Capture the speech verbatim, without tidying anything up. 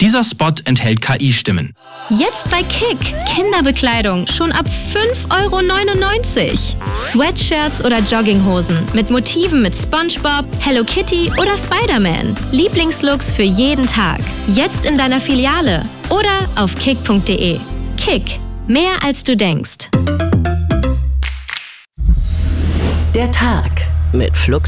Dieser Spot enthält K I-Stimmen. Jetzt bei Kick. Kinderbekleidung schon ab fünf Euro neunundneunzig. Sweatshirts oder Jogginghosen mit Motiven mit SpongeBob, Hello Kitty oder Spider-Man. Lieblingslooks für jeden Tag. Jetzt in deiner Filiale oder auf kick punkt de. Kick. Mehr als du denkst. Der Tag mit Flux